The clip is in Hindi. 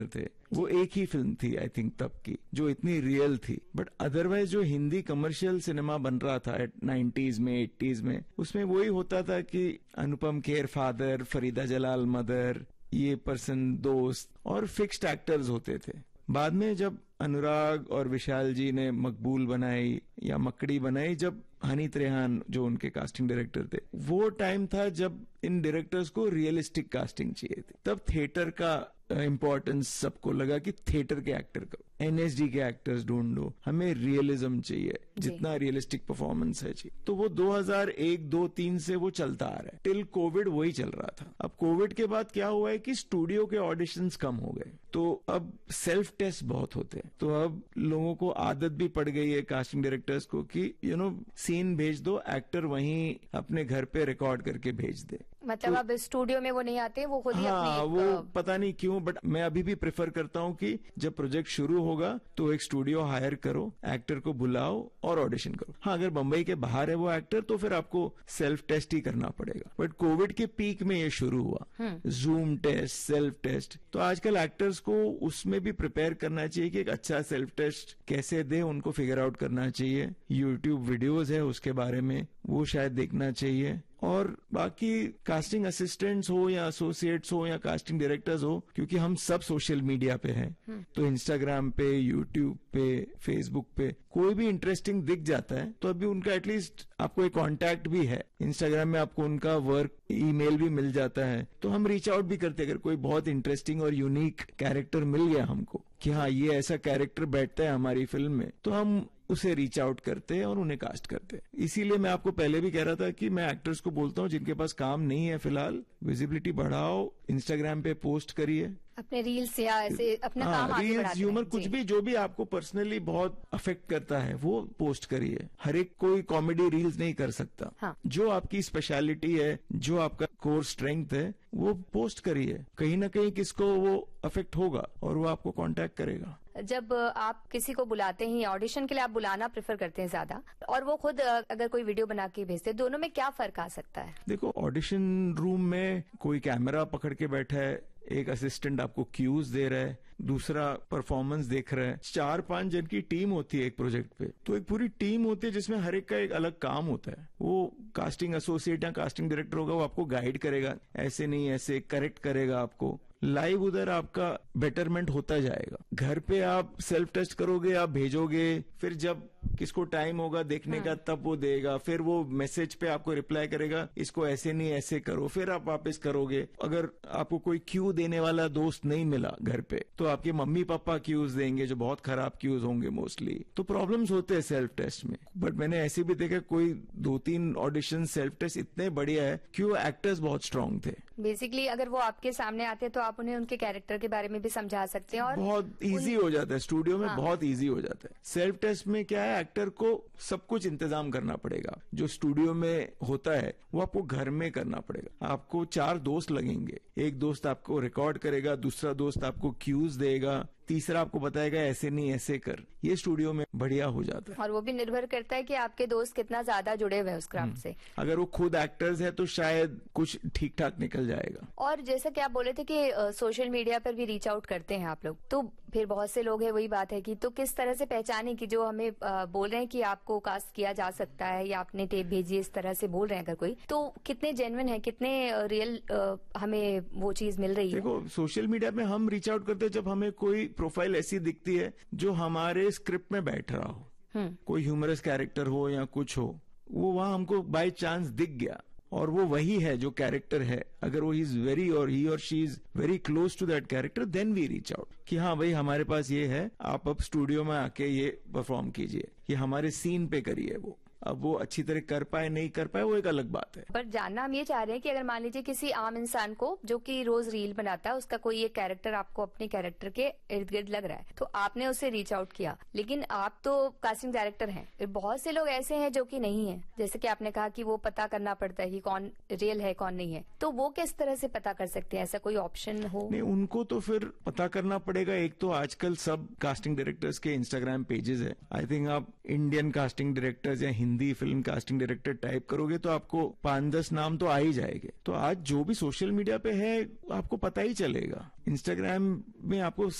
थे, वो एक ही फिल्म थी आई थिंक तब की जो इतनी रियल थी। बट अदरवाइज जो हिंदी कमर्शियल सिनेमा बन रहा था 90s में 80s में, उसमें वही होता था कि अनुपम खेर फादर, फरीदा जलाल मदर, ये पर्सन दोस्त और फिक्स्ड एक्टर्स होते थे। बाद में जब अनुराग और विशाल जी ने मकबूल बनाई या मकड़ी बनाई, जब हनी त्रेहान जो उनके कास्टिंग डायरेक्टर थे, वो टाइम था जब इन डायरेक्टर्स को रियलिस्टिक कास्टिंग चाहिए थी। तब थिएटर का इम्पोर्टेंस सबको लगा कि थिएटर के एक्टर को, एनएसडी के एक्टर्स ढूंढो, हमें रियलिज्म चाहिए, जितना रियलिस्टिक परफॉर्मेंस है चाहिए। तो वो 2001, 2, 3 से वो चलता आ रहा है, टिल कोविड वही चल रहा था। अब कोविड के बाद क्या हुआ है कि स्टूडियो के ऑडिशंस कम हो गए, तो अब सेल्फ टेस्ट बहुत होते हैं। तो अब लोगों को आदत भी पड़ गई है कास्टिंग डायरेक्टर्स को कि सीन भेज दो, एक्टर वहीं अपने घर पे रिकॉर्ड करके भेज दे। मतलब अब स्टूडियो में वो नहीं आते, वो खुद ही अपनी वो पता नहीं क्यों, बट मैं अभी भी प्रेफर करता हूं कि जब प्रोजेक्ट शुरू होगा तो एक स्टूडियो हायर करो, एक्टर को बुलाओ और ऑडिशन करो। हाँ, अगर बंबई के बाहर है वो एक्टर तो फिर आपको सेल्फ टेस्ट ही करना पड़ेगा। बट कोविड के पीक में ये शुरू हुआ, जूम टेस्ट, सेल्फ टेस्ट। तो आजकल एक्टर्स को उसमें भी प्रिपेयर करना चाहिए कि एक अच्छा सेल्फ टेस्ट कैसे दे, उनको फिगर आउट करना चाहिए। यूट्यूब वीडियोज है उसके बारे में, वो शायद देखना चाहिए। और बाकी कास्टिंग असिस्टेंट्स हो या एसोसिएट्स हो या कास्टिंग डायरेक्टर्स हो, क्योंकि हम सब सोशल मीडिया पे हैं, तो इंस्टाग्राम पे, यूट्यूब पे, फेसबुक पे कोई भी इंटरेस्टिंग दिख जाता है तो अभी उनका एटलीस्ट आपको एक कांटेक्ट भी है। इंस्टाग्राम में आपको उनका वर्क ईमेल भी मिल जाता है, तो हम रीच आउट भी करते हैं। अगर कोई बहुत इंटरेस्टिंग और यूनिक कैरेक्टर मिल गया हमको कि हाँ ये ऐसा कैरेक्टर बैठता है हमारी फिल्म में, तो हम उसे रीच आउट करते हैं और उन्हें कास्ट करते हैं। इसीलिए मैं आपको पहले भी कह रहा था कि मैं एक्टर्स को बोलता हूं जिनके पास काम नहीं है फिलहाल, विजिबिलिटी बढ़ाओ, इंस्टाग्राम पे पोस्ट करिए, अपने रील्स या ऐसे अपना काम आगे बढ़ाते रील्स, ह्यूमर, कुछ भी जो भी आपको पर्सनली बहुत अफेक्ट करता है वो पोस्ट करिए। हर एक कोई कॉमेडी रील्स नहीं कर सकता। हाँ। जो आपकी स्पेशलिटी है, जो आपका कोर स्ट्रेंथ है, वो पोस्ट करिए। कहीं ना कहीं किसको वो अफेक्ट होगा और वो आपको कांटेक्ट करेगा। जब आप किसी को बुलाते हैं, ऑडिशन के लिए आप बुलाना प्रेफर करते हैं ज्यादा, और वो खुद अगर कोई वीडियो बना के भेजते हैं, दोनों में क्या फर्क आ सकता है? देखो, ऑडिशन रूम में कोई कैमरा पकड़ के बैठा है, एक असिस्टेंट आपको क्यूज दे रहा है, दूसरा परफॉर्मेंस देख रहा है। 4-5 जन की टीम होती है एक प्रोजेक्ट पे, तो एक पूरी टीम होती है जिसमें हर एक का एक अलग काम होता है। वो कास्टिंग एसोसिएट या कास्टिंग डायरेक्टर होगा, वो आपको गाइड करेगा, ऐसे नहीं ऐसे करेक्ट करेगा आपको। लाइव उधर आपका बेटरमेंट होता जाएगा। घर पे आप सेल्फ टेस्ट करोगे, आप भेजोगे, फिर जब किसको टाइम होगा देखने का तब वो देगा, फिर वो मैसेज पे आपको रिप्लाई करेगा, इसको ऐसे नहीं ऐसे करो, फिर आप वापस करोगे। अगर आपको कोई क्यू देने वाला दोस्त नहीं मिला घर पे, तो आपके मम्मी पापा क्यूज देंगे जो बहुत खराब क्यूज होंगे मोस्टली। तो प्रॉब्लम्स होते हैं सेल्फ टेस्ट में। बट मैंने ऐसे भी देखा कोई 2-3 ऑडिशन सेल्फ टेस्ट इतने बढ़िया है कि वो एक्टर्स बहुत स्ट्रांग थे। बेसिकली अगर वो आपके सामने आते हैं तो आप उन्हें उनके कैरेक्टर के बारे में भी समझा सकते हैं और बहुत इजी हो जाता है स्टूडियो में। हाँ। बहुत इजी हो जाता है। सेल्फ टेस्ट में क्या है, एक्टर को सब कुछ इंतजाम करना पड़ेगा। जो स्टूडियो में होता है वो आपको घर में करना पड़ेगा। आपको 4 दोस्त लगेंगे, एक दोस्त आपको रिकॉर्ड करेगा, दूसरा दोस्त आपको क्यूज देगा, तीसरा आपको बताएगा ऐसे नहीं ऐसे कर। ये स्टूडियो में बढ़िया हो जाता है। और वो भी निर्भर करता है कि आपके दोस्त कितना ज्यादा जुड़े हुए हैं उस क्राफ्ट से। अगर वो खुद एक्टर्स है तो शायद कुछ ठीक ठाक निकल जाएगा। और जैसा कि आप बोले थे कि सोशल मीडिया पर भी रीच आउट करते हैं आप लोग, तो फिर बहुत से लोग हैं, वही बात है कि तो किस तरह से पहचाने कि जो हमें बोल रहे हैं कि आपको कास्ट किया जा सकता है या आपने टेप भेजी, इस तरह से बोल रहे हैं अगर कोई, तो कितने जेन्युइन है, कितने रियल हमें वो चीज मिल रही है? देखो, सोशल मीडिया में हम रीच आउट करते हैं जब हमें कोई प्रोफाइल ऐसी दिखती है जो हमारे स्क्रिप्ट में बैठ रहा हो, कोई ह्यूमरस कैरेक्टर हो या कुछ हो, वो वहां हमको बाय चांस दिख गया और वो वही है जो कैरेक्टर है। अगर वो ही और she is very close to that character, then we reach out कि हाँ भाई हमारे पास ये है, आप अब स्टूडियो में आके ये परफॉर्म कीजिए, ये हमारे सीन पे करिए। वो अब वो अच्छी तरह कर पाए नहीं कर पाए वो एक अलग बात है। पर जानना हम ये चाह रहे हैं कि अगर मान लीजिए किसी आम इंसान को जो कि रोज रील बनाता है, उसका कोई एक कैरेक्टर आपको अपने कैरेक्टर के इर्द गिर्द लग रहा है, तो आपने उसे रीच आउट किया, लेकिन आप तो कास्टिंग डायरेक्टर हैं, फिर बहुत से लोग ऐसे हैं जो कि नहीं है, जैसे कि आपने कहा कि वो पता करना पड़ता है कि कौन रियल है कौन नहीं है, तो वो किस तरह से पता कर सकते हैं? ऐसा कोई ऑप्शन हो? नहीं, उनको तो फिर पता करना पड़ेगा। एक तो आजकल सब कास्टिंग डायरेक्टर्स के इंस्टाग्राम पेजेस है, आई थिंक आप इंडियन कास्टिंग डायरेक्टर्स या Hindi film casting director type करोगे तो आपको 5-10 नाम तो आ ही जाएंगे। तो आज जो भी सोशल मीडिया पे है आपको पता ही चलेगा। इंस्टाग्राम में आपको